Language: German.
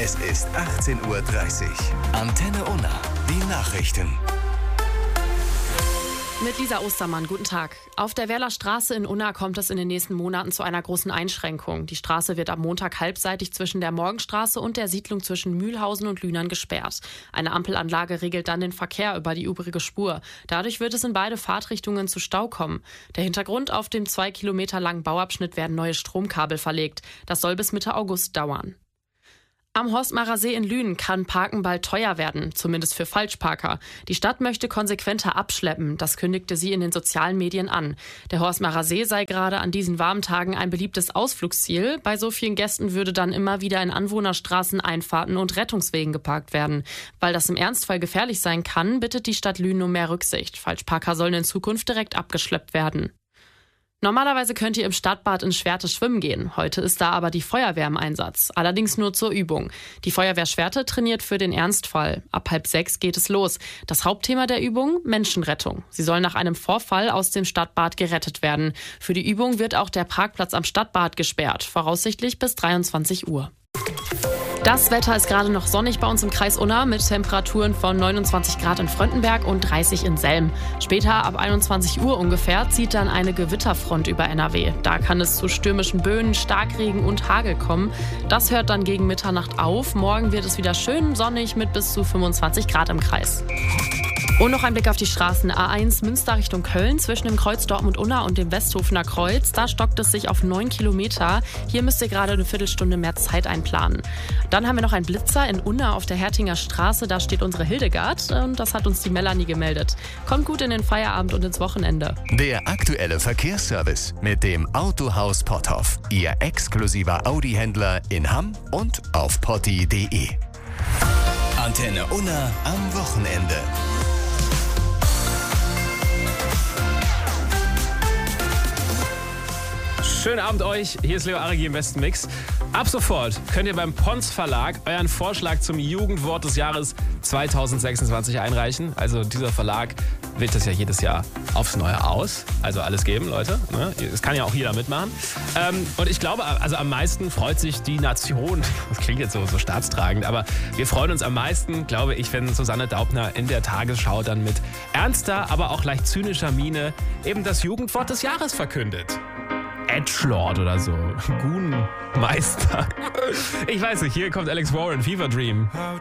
Es ist 18:30 Uhr. Antenne Unna, die Nachrichten. Mit Lisa Ostermann, guten Tag. Auf der Werler Straße in Unna kommt es in den nächsten Monaten zu einer großen Einschränkung. Die Straße wird am Montag halbseitig zwischen der Morgenstraße und der Siedlung zwischen Mühlhausen und Lühnern gesperrt. Eine Ampelanlage regelt dann den Verkehr über die übrige Spur. Dadurch wird es in beide Fahrtrichtungen zu Stau kommen. Der Hintergrund: auf dem 2 Kilometer langen Bauabschnitt werden neue Stromkabel verlegt. Das soll bis Mitte August dauern. Am Horstmarer See in Lünen kann Parken bald teuer werden, zumindest für Falschparker. Die Stadt möchte konsequenter abschleppen, das kündigte sie in den sozialen Medien an. Der Horstmarer See sei gerade an diesen warmen Tagen ein beliebtes Ausflugsziel. Bei so vielen Gästen würde dann immer wieder in Anwohnerstraßen, Einfahrten und Rettungswegen geparkt werden. Weil das im Ernstfall gefährlich sein kann, bittet die Stadt Lünen um mehr Rücksicht. Falschparker sollen in Zukunft direkt abgeschleppt werden. Normalerweise könnt ihr im Stadtbad in Schwerte schwimmen gehen. Heute ist da aber die Feuerwehr im Einsatz. Allerdings nur zur Übung. Die Feuerwehr Schwerte trainiert für den Ernstfall. Ab 5:30 geht es los. Das Hauptthema der Übung: Menschenrettung. Sie soll nach einem Vorfall aus dem Stadtbad gerettet werden. Für die Übung wird auch der Parkplatz am Stadtbad gesperrt. Voraussichtlich bis 23 Uhr. Das Wetter ist gerade noch sonnig bei uns im Kreis Unna mit Temperaturen von 29 Grad in Fröndenberg und 30 in Selm. Später ab 21 Uhr ungefähr zieht dann eine Gewitterfront über NRW. Da kann es zu stürmischen Böen, Starkregen und Hagel kommen. Das hört dann gegen Mitternacht auf. Morgen wird es wieder schön sonnig mit bis zu 25 Grad im Kreis. Und noch ein Blick auf die Straßen. A1 Münster Richtung Köln zwischen dem Kreuz Dortmund-Unna und dem Westhofener Kreuz. Da stockt es sich auf 9 Kilometer. Hier müsst ihr gerade eine Viertelstunde mehr Zeit einplanen. Dann haben wir noch einen Blitzer in Unna auf der Hertinger Straße. Da steht unsere Hildegard und das hat uns die Melanie gemeldet. Kommt gut in den Feierabend und ins Wochenende. Der aktuelle Verkehrsservice mit dem Autohaus Potthoff. Ihr exklusiver Audi-Händler in Hamm und auf potti.de. Antenne Unna am Wochenende. Schönen Abend euch, hier ist Leo Arigi im Besten Mix. Ab sofort könnt ihr beim Pons Verlag euren Vorschlag zum Jugendwort des Jahres 2026 einreichen. Also dieser Verlag wählt das ja jedes Jahr aufs Neue aus. Also alles geben, Leute. Ne? Es kann ja auch jeder mitmachen. Und ich glaube, also am meisten freut sich die Nation, das klingt jetzt so staatstragend, aber wir freuen uns am meisten, glaube ich, wenn Susanne Daubner in der Tagesschau dann mit ernster, aber auch leicht zynischer Miene eben das Jugendwort des Jahres verkündet. Edgelord oder so. Goonmeister. Ich weiß nicht, hier kommt Alex Warren, Fever Dream.